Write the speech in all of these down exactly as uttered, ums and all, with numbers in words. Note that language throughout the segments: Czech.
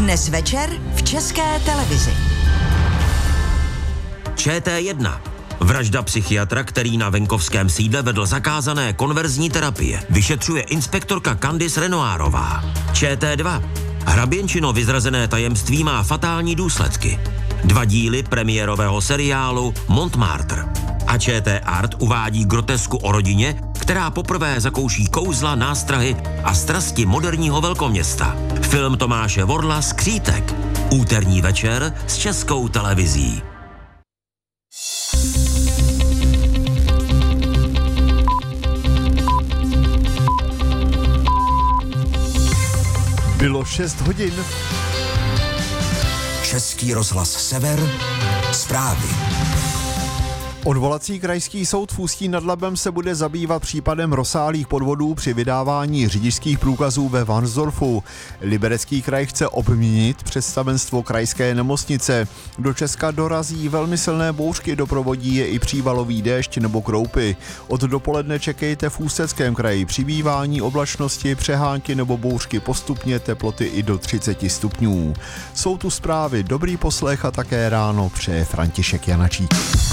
Dnes večer v České televizi. Č T jedna. Vražda psychiatra, který na venkovském sídle vedl zakázané konverzní terapie. Vyšetřuje inspektorka Candice Renoirová. Č T dva. Hraběnčino vyzrazené tajemství má fatální důsledky. Dva díly premiérového seriálu Montmartre. A Č T Art uvádí grotesku o rodině, která poprvé zakouší kouzla, nástrahy a strasti moderního velkoměsta. Film Tomáše Vorla Skřítek. Úterní večer s Českou televizí. Bylo šest hodin. Český rozhlas Sever. Zprávy. Odvolací krajský soud v Ústí nad Labem se bude zabývat případem rozsáhlých podvodů při vydávání řidičských průkazů ve Varnsdorfu. Liberecký kraj chce obměnit představenstvo krajské nemocnice. Do Česka dorazí velmi silné bouřky, doprovodí je i přívalový déšť nebo kroupy. Od dopoledne čekejte v Ústeckém kraji přibývání oblačnosti, přehánky nebo bouřky postupně, teploty i do třicet stupňů. Jsou tu zprávy, dobrý poslech a také ráno přeje František Janačík.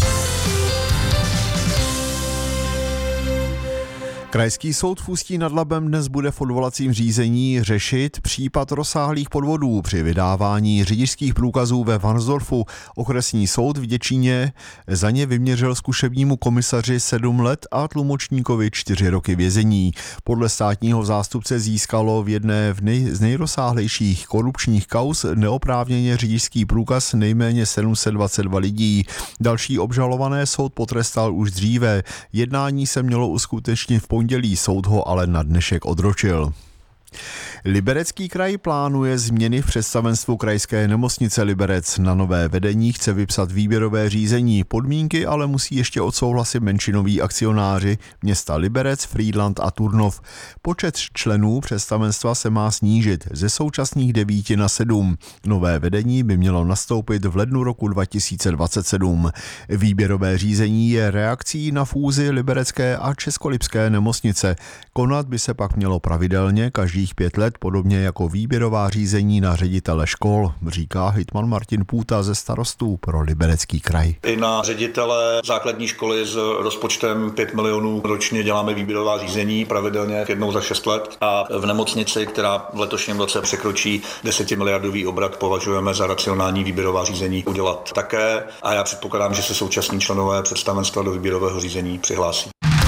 Krajský soud v Ústí nad Labem dnes bude v odvolacím řízení řešit případ rozsáhlých podvodů při vydávání řidičských průkazů ve Varnsdorfu. Okresní soud v Děčíně za ně vyměřil zkušebnímu komisaři sedm let a tlumočníkovi čtyři roky vězení. Podle státního zástupce získalo v jedné v nej, z nejrozsáhlejších korupčních kauz neoprávněně řidičský průkaz nejméně sedm set dvacet dva lidí. Další obžalované soud potrestal už dříve. Jednání se mělo uskutečnit v pondělí, soud ho ale na dnešek odročil. Liberecký kraj plánuje změny v představenstvu krajské nemocnice Liberec. Na nové vedení chce vypsat výběrové řízení. Podmínky ale musí ještě odsouhlasit menšinoví akcionáři města Liberec, Frýdlant a Turnov. Počet členů představenstva se má snížit ze současných devíti na sedm. Nové vedení by mělo nastoupit v lednu roku dva tisíce dvacet sedm. Výběrové řízení je reakcí na fúzi liberecké a českolipské nemocnice. Konat by se pak mělo pravidelně každých pět let, podobně jako výběrová řízení na ředitele škol, říká hejtman Martin Půta ze Starostů pro Liberecký kraj. I na ředitele základní školy s rozpočtem pět milionů ročně děláme výběrová řízení pravidelně jednou za šest let a v nemocnici, která v letošním roce překročí desetimiliardový obrat, považujeme za racionální výběrová řízení udělat také a já předpokládám, že se současní členové představenstva do výběrového řízení přihlásí.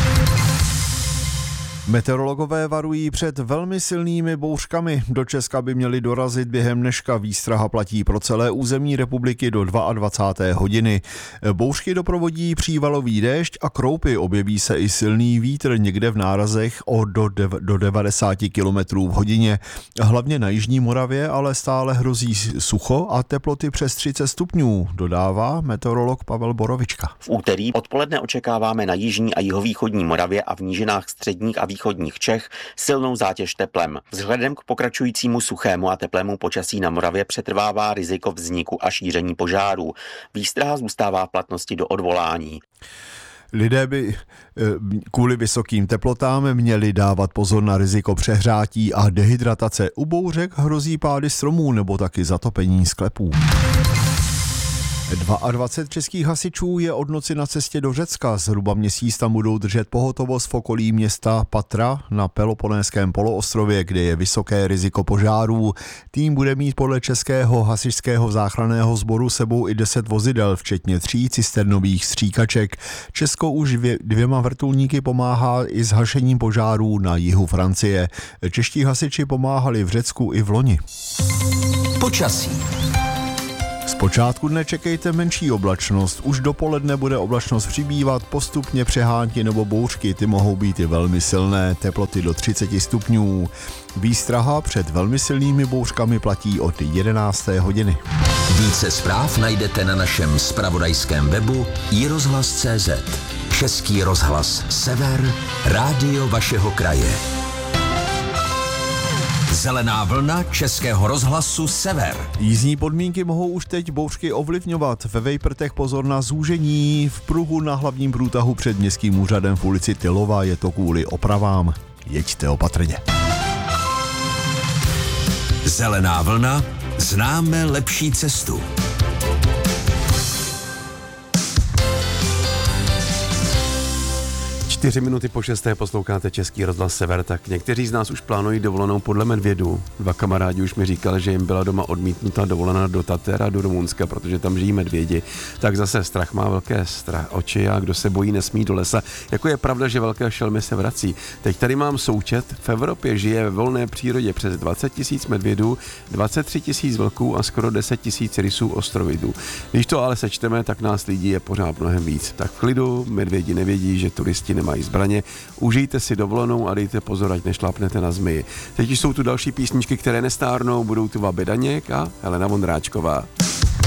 Meteorologové varují před velmi silnými bouřkami. Do Česka by měly dorazit během dneška. Výstraha platí pro celé území republiky do dvacáté druhé hodiny. Bouřky doprovodí přívalový déšť a kroupy. Objeví se i silný vítr, někde v nárazech o do, dev, do devadesát kilometrů v hodině. Hlavně na jižní Moravě ale stále hrozí sucho a teploty přes třicet stupňů, dodává meteorolog Pavel Borovička. V úterý odpoledne očekáváme na jižní a jihovýchodní Moravě a v nížinách středních a východních Čech silnou zátěž teplem. Vzhledem k pokračujícímu suchému a teplému počasí na Moravě přetrvává riziko vzniku a šíření požárů. Výstraha zůstává v platnosti do odvolání. Lidé by kvůli vysokým teplotám měli dávat pozor na riziko přehrátí a dehydratace. U bouřek hrozí pády stromů nebo taky zatopení sklepů. dvacet dva českých hasičů je od noci na cestě do Řecka. Zhruba měsíc tam budou držet pohotovost v okolí města Patra na Peloponeském poloostrově, kde je vysoké riziko požárů. Tým bude mít podle Českého hasičského záchranného sboru sebou i deset vozidel, včetně tří cisternových stříkaček. Česko už dvě, dvěma vrtulníky pomáhá i s hašením požárů na jihu Francie. Čeští hasiči pomáhali v Řecku i v loni. Počasí. Zpočátku dne čekejte menší oblačnost. Už dopoledne bude oblačnost přibývat, postupně přehánky nebo bouřky, ty mohou být i velmi silné, teploty do třicet stupňů. Výstraha před velmi silnými bouřkami platí od jedenácté hodiny. Více zpráv najdete na našem zpravodajském webu i rozhlas tečka cé zet. Český rozhlas Sever, rádio vašeho kraje. Zelená vlna Českého rozhlasu Sever. Jízdní podmínky mohou už teď bouřky ovlivňovat. Ve Vejprtech pozor na zúžení. V pruhu na hlavním průtahu před městským úřadem v ulici Tylova je to kvůli opravám. Jeďte opatrně. Zelená vlna Neznáme lepší cestu. Čtyři minuty po šesté posloucháte Český rozhlas Sever, tak někteří z nás už plánují dovolenou podle medvědů. Dva kamarádi už mi říkali, že jim byla doma odmítnuta dovolená do Tater a do Rumunska, protože tam žijí medvědi. Tak zase strach má velké strach oči a kdo se bojí, nesmí do lesa. Jako je pravda, že velké šelmy se vrací. Teď tady mám součet. V Evropě žije ve volné přírodě přes dvacet tisíc medvědů, dvacet tři tisíc vlků a skoro deset tisíc rysů ostrovidů. Když to ale sečteme, tak nás lidí je pořád mnohem víc. Tak v klidu, medvědi nevědí, že turisti nemají zbraně. Užijte si dovolenou a dejte pozor, ať nešlápnete na zmiji. Teď jsou tu další písničky, které nestárnou, budou tu Vaby Daněk a Helena Vondráčková.